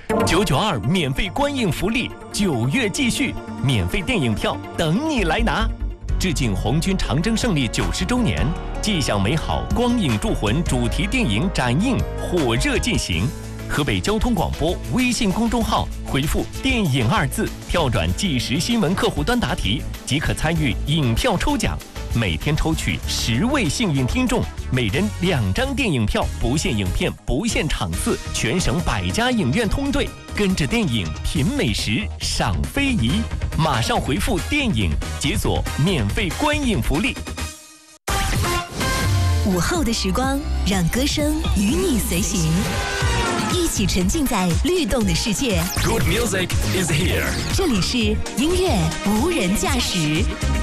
992免费观影福利，9月继续，免费电影票等你来拿。致敬红军长征胜利90周年，既享美好光影铸魂主题电影展映火热进行。河北交通广播微信公众号回复“电影”2字，跳转即时新闻客户端答题，即可参与影票抽奖。每天抽取10位幸运听众，每人2张电影票，不限影片，不限场次，全省100家影院通兑，跟着电影品美食，赏非遗。马上回复“电影”，解锁免费观影福利。 午后的时光，让歌声与你随行，一起沉浸在律动的世界。 Good music is here。 这里是音乐无人驾驶。